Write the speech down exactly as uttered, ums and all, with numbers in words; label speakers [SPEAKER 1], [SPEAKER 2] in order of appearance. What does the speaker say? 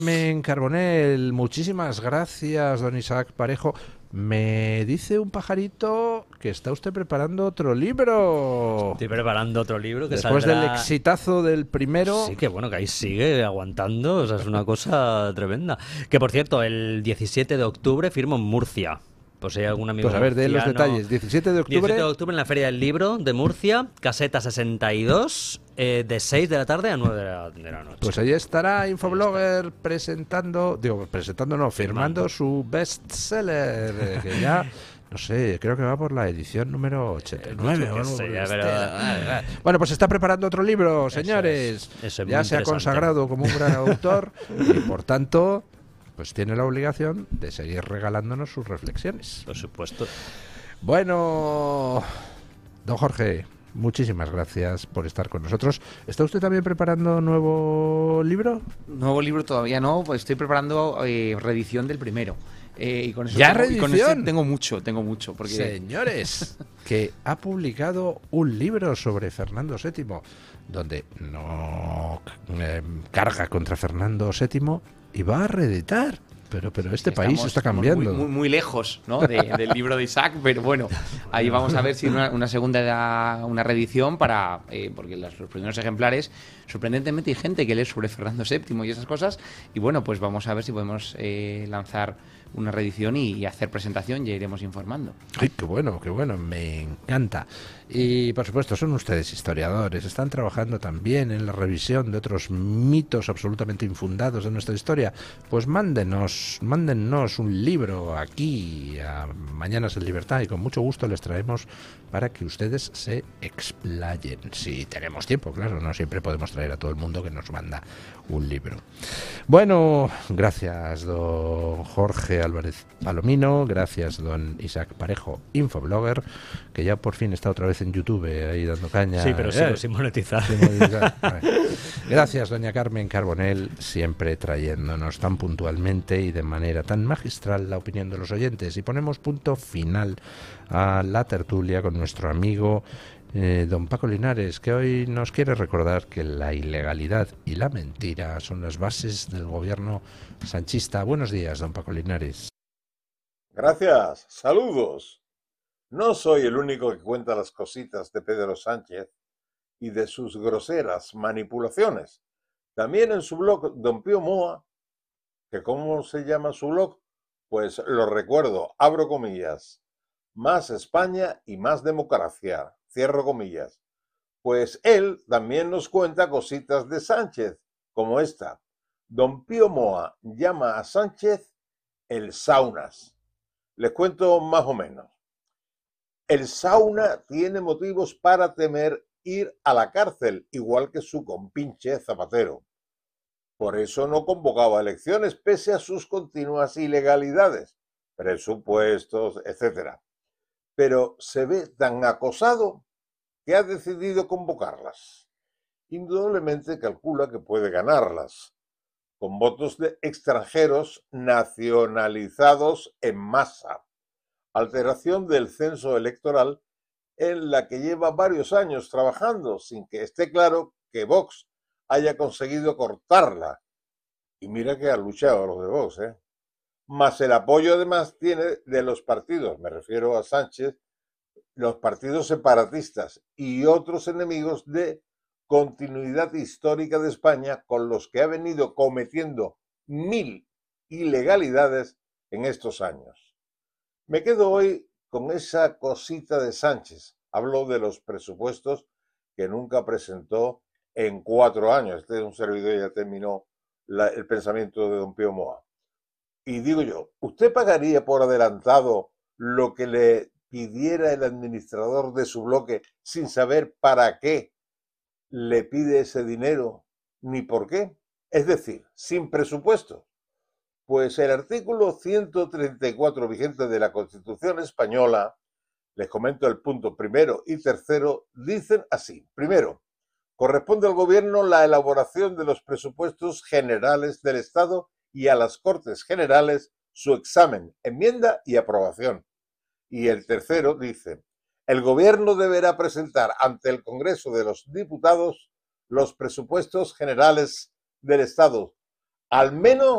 [SPEAKER 1] Carmen Carbonell, muchísimas gracias, don Isaac Parejo. Me dice un pajarito que está usted preparando otro libro.
[SPEAKER 2] Estoy preparando otro libro que
[SPEAKER 1] Después
[SPEAKER 2] saldrá...
[SPEAKER 1] del exitazo del primero.
[SPEAKER 2] Sí, que bueno, que ahí sigue aguantando, o sea, es una cosa tremenda. Que por cierto, el diecisiete de octubre firmo en Murcia. Pues si hay algún amigo
[SPEAKER 1] Pues a ver, de los
[SPEAKER 2] murciano...
[SPEAKER 1] detalles. diecisiete de octubre.
[SPEAKER 2] diecisiete de octubre en la Feria del Libro de Murcia, caseta sesenta y dos, eh, de seis de la tarde a nueve de la, de la noche.
[SPEAKER 1] Pues allí estará Infoblogger presentando, digo, presentando no, firmando, firmando su bestseller, eh, que ya... No sé, creo que va por la edición número ochenta y nueve.
[SPEAKER 2] Eh,
[SPEAKER 1] o algo
[SPEAKER 2] sé,
[SPEAKER 1] por
[SPEAKER 2] ya,
[SPEAKER 1] el
[SPEAKER 2] pero...
[SPEAKER 1] estilo. Bueno, pues está preparando otro libro, señores.
[SPEAKER 2] Eso es, eso es
[SPEAKER 1] ya se ha consagrado como un gran autor y, por tanto, pues tiene la obligación de seguir regalándonos sus reflexiones.
[SPEAKER 2] Por supuesto.
[SPEAKER 1] Bueno, don Jorge, muchísimas gracias por estar con nosotros. ¿Está usted también preparando nuevo libro?
[SPEAKER 3] Nuevo libro todavía no, pues estoy preparando eh, reedición del primero. Eh, y con eso
[SPEAKER 1] ¿Ya
[SPEAKER 3] tengo,
[SPEAKER 1] reedición?
[SPEAKER 3] Y con eso tengo mucho, tengo mucho. Porque...
[SPEAKER 1] Señores, que ha publicado un libro sobre Fernando séptimo, donde no eh, carga contra Fernando séptimo y va a reeditar. Pero, pero este
[SPEAKER 3] estamos,
[SPEAKER 1] país está cambiando.
[SPEAKER 3] Muy, muy, muy lejos, ¿no? de, del libro de Isaac, pero bueno, ahí vamos a ver si una, una segunda, una reedición para, eh, porque los, los primeros ejemplares, sorprendentemente hay gente que lee sobre Fernando séptimo y esas cosas, y bueno, pues vamos a ver si podemos eh, lanzar una reedición y, y hacer presentación, ya iremos informando.
[SPEAKER 1] Ay, qué bueno, qué bueno, me encanta. Y por supuesto, son ustedes historiadores, están trabajando también en la revisión de otros mitos absolutamente infundados de nuestra historia. Pues mándenos, mándennos un libro aquí a Mañanas en Libertad y con mucho gusto les traemos para que ustedes se explayen. Si tenemos tiempo, claro, no siempre podemos traer a todo el mundo que nos manda un libro. Bueno, gracias, don Jorge Álvarez Palomino, gracias, don Isaac Parejo, Infoblogger, que ya por fin está otra vez en YouTube ahí dando caña.
[SPEAKER 2] Sí, pero
[SPEAKER 1] eh,
[SPEAKER 2] sigo sin monetizar.
[SPEAKER 1] Sin monetizar. Gracias, doña Carmen Carbonell, siempre trayéndonos tan puntualmente y de manera tan magistral la opinión de los oyentes. Y ponemos punto final a la tertulia con nuestro amigo eh, don Paco Linares, que hoy nos quiere recordar que la ilegalidad y la mentira son las bases del gobierno sanchista. Buenos días, don Paco Linares.
[SPEAKER 4] Gracias, saludos. No soy el único que cuenta las cositas de Pedro Sánchez y de sus groseras manipulaciones. También en su blog, don Pío Moa, que ¿cómo se llama su blog? Pues lo recuerdo, abro comillas, más España y más democracia, cierro comillas. Pues él también nos cuenta cositas de Sánchez, como esta. Don Pío Moa llama a Sánchez el saunas. Les cuento más o menos. El sauna tiene motivos para temer ir a la cárcel, igual que su compinche Zapatero. Por eso no convocaba elecciones, pese a sus continuas ilegalidades, presupuestos, etcétera. Pero se ve tan acosado que ha decidido convocarlas. Indudablemente calcula que puede ganarlas, con votos de extranjeros nacionalizados en masa. Alteración del censo electoral en la que lleva varios años trabajando sin que esté claro que Vox haya conseguido cortarla. Y mira que ha luchado a los de Vox, ¿eh? Más el apoyo además tiene de los partidos, me refiero a Sánchez, los partidos separatistas y otros enemigos de continuidad histórica de España con los que ha venido cometiendo mil ilegalidades en estos años. Me quedo hoy con esa cosita de Sánchez. Hablo de los presupuestos que nunca presentó en cuatro años. Este es un servidor, ya terminó la, el pensamiento de don Pío Moa. Y digo yo, ¿usted pagaría por adelantado lo que le pidiera el administrador de su bloque sin saber para qué le pide ese dinero ni por qué? Es decir, sin presupuesto. Pues el artículo ciento treinta y cuatro vigente de la Constitución española, les comento el punto primero y tercero, dicen así. Primero, corresponde al Gobierno la elaboración de los presupuestos generales del Estado y a las Cortes Generales su examen, enmienda y aprobación. Y el tercero dice, el Gobierno deberá presentar ante el Congreso de los Diputados los presupuestos generales del Estado, al menos